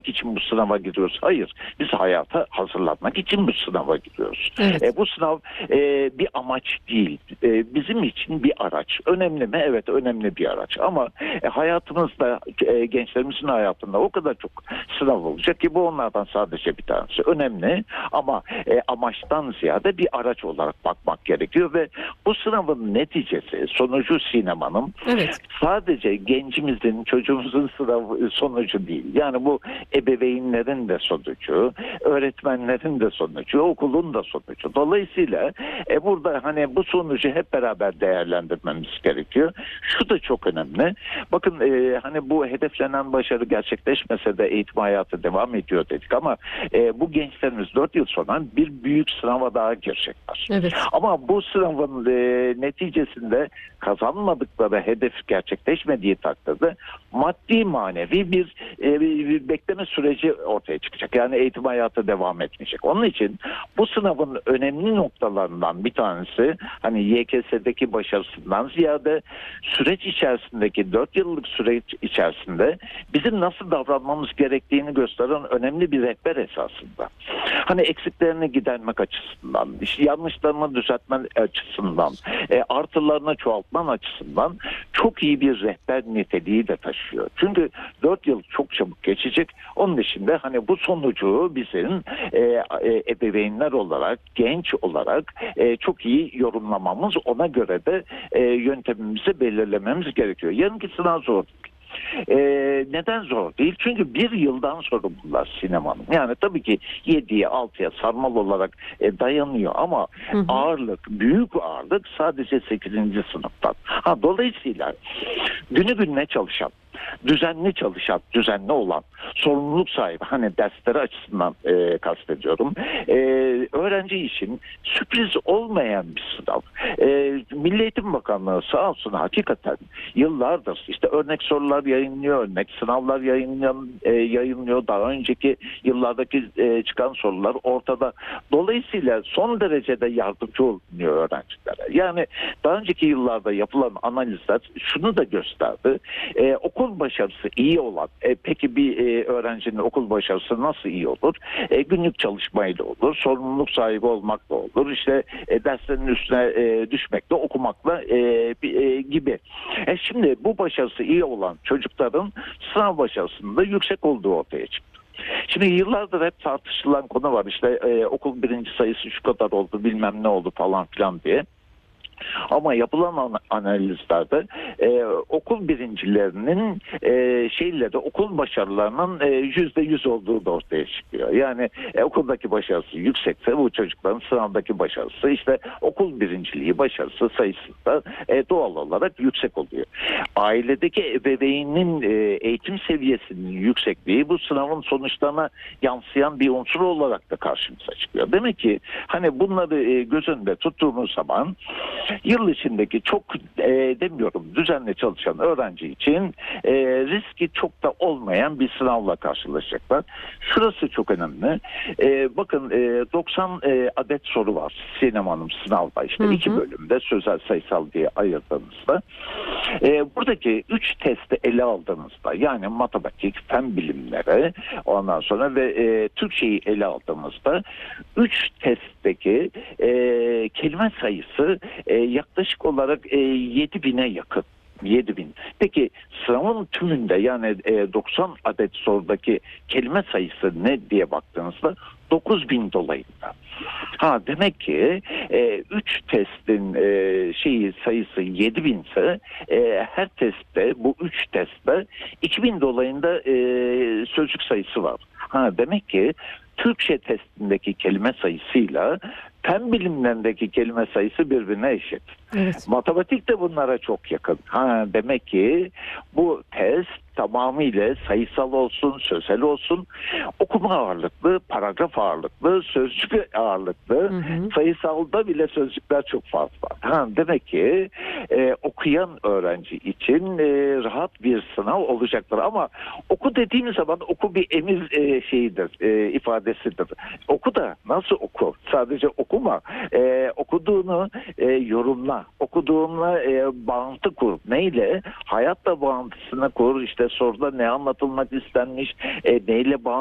için bu sınava giriyoruz. Hayır. Biz hayata hazırlanmak için bu sınava giriyoruz. Evet. Bu sınav bir amaç değil. Bizim için bir araç. Önemli mi? Evet, önemli bir araç. Ama hayatımızda, gençlerimizin hayatında o kadar çok sınav olacak ki bu onlardan sadece bir tanesi. Önemli ama amaçtan ziyade bir araç olarak bakmak gerekiyor ve bu sınavın neticesi, sonucu Sinem Hanım, Evet. sadece gencimizin, çocuğumuzun sonucu değil. Yani bu ebeveynlerin de sonucu, öğretmenlerin de sonucu, okulun da sonucu. Dolayısıyla burada hani bu sonucu hep beraber değerlendirmemiz gerekiyor. Şu da çok önemli. Bakın hani bu hedeflenen başarı gerçekleşmese de eğitim hayatı devam ediyor dedik ama bu gençlerimiz 4 yıl sonra bir büyük sınava daha girecekler. Evet. Ama bu sınavın neticesinde kazanmadıkları hedef gerçekleşmediği takdirde maddi manevi bir bekleme süreci ortaya çıkacak. Yani eğitim hayatı devam etmeyecek. Onun için bu sınavın önemli noktalarından bir tanesi hani YKS'deki başarısından ziyade süreç içerisindeki 4 yıllık süreç içerisinde bizim nasıl davranmamız gerektiğini gösteren önemli bir rehber esasında. Hani eksiklerini gidermek açısından, yanlışlarını düzeltme açısından, artılarını çoğaltman açısından çok iyi bir rehber niteliği de taşıyor. Çünkü 4 yıl çok çabuk geçecek. Onun dışında hani bu sonucu bizim ebeveynler olarak, genç olarak çok iyi yorumlamamız, ona göre de yöntemimizi belirlememiz gerekiyor. Yarınki sınav zor. Neden zor değil? Çünkü bir yıldan sonra bunlar Sinem Hanım. Yani tabii ki 7'ye 6'ya sarmal olarak dayanıyor ama ağırlık, büyük ağırlık sadece 8. sınıftan. Dolayısıyla günü gününe çalışan, düzenli çalışan, düzenli olan, sorumluluk sahibi, hani dersleri açısından kastediyorum. Öğrenci için sürpriz olmayan bir sınav. Milli Eğitim Bakanlığı sağ olsun hakikaten yıllardır işte örnek sorular yayınlıyor, örnek sınavlar yayınlıyor. Daha önceki yıllardaki çıkan sorular ortada. Dolayısıyla son derecede yardımcı oluyor öğrencilere. Yani daha önceki yıllarda yapılan analizler şunu da gösterdi. Okul başarısı iyi olan, peki bir öğrencinin okul başarısı nasıl iyi olur? Günlük çalışmayla olur, sorumluluk sahibi olmakla olur, işte derslerin üstüne düşmekle, okumakla gibi. Şimdi bu başarısı iyi olan çocukların sınav başarısının da yüksek olduğu ortaya çıktı. Şimdi yıllardır hep tartışılan konu var, işte okul birinci sayısı şu kadar oldu, bilmem ne oldu falan filan diye. Ama yapılan analizlerde okul birincilerinin okul başarılarının %100 olduğu da ortaya çıkıyor. Yani okuldaki başarısı yüksekse bu çocukların sınavdaki başarısı, işte okul birinciliği başarısı sayısında doğal olarak yüksek oluyor. Ailedeki ebeveynin eğitim seviyesinin yüksekliği bu sınavın sonuçlarına yansıyan bir unsur olarak da karşımıza çıkıyor. Demek ki hani bunları göz önünde tuttuğumuz zaman yıl içindeki çok demiyorum düzenli çalışan öğrenci için riski çok da olmayan bir sınavla karşılaşacaklar. Şurası çok önemli. Bakın 90 adet soru var Sinem Hanım sınavda, işte 2 bölümde sözel sayısal diye ayırdığınızda. Buradaki 3 testi ele aldığınızda, yani matematik, fen bilimleri, ondan sonra ve Türkçeyi ele aldığımızda 3 testteki kelime sayısı yaklaşık olarak 7.000'e yakın. 7.000. Peki sınavın tümünde, yani 90 adet sorudaki kelime sayısı ne diye baktığınızda 9.000 dolayında. Demek ki 3 testin sayısı 7.000 ise her testte, bu 3 testte 2.000 dolayında sözcük sayısı var. Demek ki Türkçe testindeki kelime sayısıyla fen bilimlerindeki kelime sayısı birbirine eşit. Evet. Matematik de bunlara çok yakın. Demek ki bu test tamamıyla sayısal olsun, sözel olsun, okuma ağırlıklı, paragraf ağırlıklı, sözcük ağırlıklı, sayısalda bile sözcükler çok fazla. Demek ki okuyan öğrenci için rahat bir sınav olacaktır. Ama oku dediğimiz zaman oku bir emir ifadesidir. Oku da nasıl oku? Sadece okuma. Okuduğunu yorumla. Okuduğunla bağıntı kur. Neyle? Hayatla bağıntısını kur. İşte İşte soruda ne anlatılmak istenmiş, neyle